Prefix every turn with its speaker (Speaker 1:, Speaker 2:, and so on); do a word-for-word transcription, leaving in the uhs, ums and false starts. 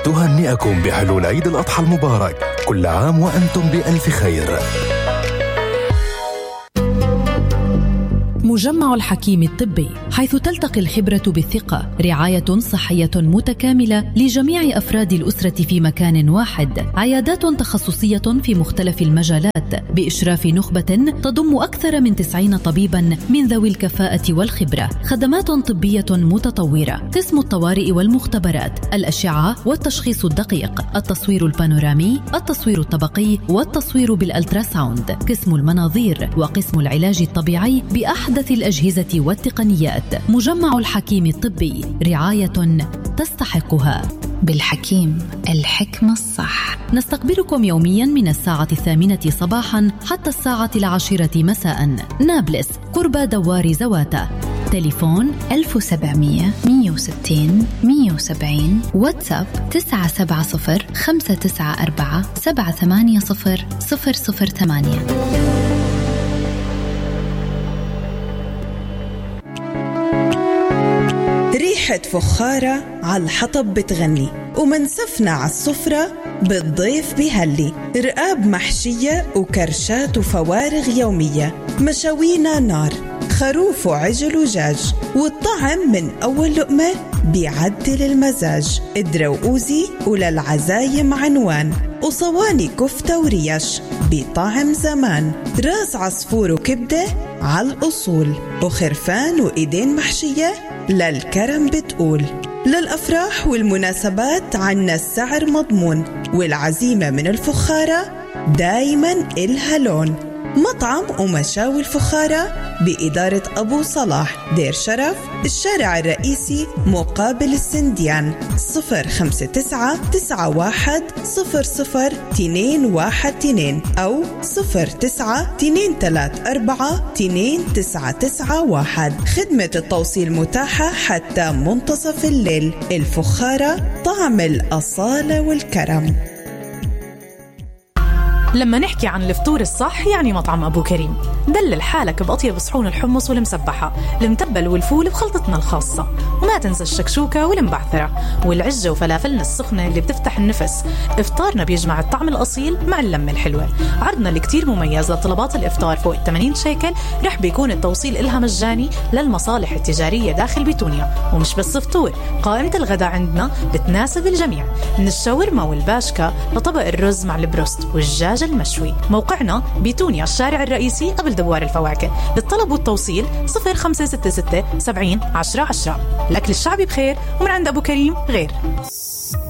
Speaker 1: تهنئكم بحلول عيد الأضحى المبارك، كل عام وأنتم بألف خير.
Speaker 2: مجمع الحكيم الطبي، حيث تلتقي الخبرة بالثقة، رعاية صحية متكاملة لجميع أفراد الأسرة في مكان واحد، عيادات تخصصية في مختلف المجالات بإشراف نخبة تضم أكثر من تسعين طبيبا من ذوي الكفاءة والخبرة، خدمات طبية متطورة، قسم الطوارئ والمختبرات، الأشعة والتشخيص الدقيق، التصوير البانورامي، التصوير الطبقي والتصوير بالألتراساوند، قسم المناظير، وقسم العلاج الطبيعي بأحدث الأجهزة والتقنيات. مجمع الحكيم الطبي، رعاية تستحقها. بالحكيم، الحكمة الصح. نستقبلكم يوميا من الساعة الثامنة صباحا حتى الساعة العاشرة مساء. نابلس، قرب دوار زواتا. تليفون ألف وسبعمية مية وستين مية وسبعين. واتساب تسعة سبعة صفر خمسة تسعة أربعة سبعة ثمانية صفر صفر صفر ثمانية.
Speaker 3: ريحة فخارة على الحطب بتغني، ومنسفنا على السفرة بالضيف بهلي، رقاب محشية وكرشات وفوارغ يومية، مشاوينا نار، خروف وعجل وجاج، والطعم من أول لقمة بيعدل المزاج، إدروقوزي وللعزايم عنوان، وصواني كفتة وريش بطعم زمان، راس عصفور وكبدة على الأصول، وخرفان وإيدين محشية للكرم بتقول. للأفراح والمناسبات عنا السعر مضمون، والعزيمة من الفخارة دايما إلها لون. مطعم ومشاوي الفخارة بإدارة أبو صلاح، دير شرف، الشارع الرئيسي مقابل السنديان. صفر خمسة تسعة تسعة واحد صفر صفر تنين واحد تنين أو صفر تسعة تنين تلات أربعة تنين تسعة تسعة واحد. خدمة التوصيل متاحة حتى منتصف الليل. الفخارة، طعم الأصالة والكرم.
Speaker 4: لما نحكي عن الفطور الصح يعني مطعم أبو كريم. دلل حالك بأطيب صحون الحمص والمسبحة، المتبل والفول بخلطتنا الخاصة، وما تنسى الشكشوكة والمبعثرة والعجة وفلافلنا السخنة اللي بتفتح النفس. إفطارنا بيجمع الطعم الأصيل مع اللمة الحلوة. عرضنا اللي كتير مميز لطلبات الإفطار فوق ثمانين شيكل، رح بيكون التوصيل إلها مجاني للمصالح التجارية داخل بيتونيا. ومش بس فطور، قائمة الغداء عندنا بتناسب الجميع، من الشاورما والباشكا لطبق الرز مع البروست والدجاج المشوي. موقعنا بيتونيا، الشارع الرئيسي قبل دوار الفواكه. للطلب والتوصيل صفر خمسة ستة ستة سبعين عشرة عشرة. الأكل الشعبي بخير، ومن عند أبو كريم غير.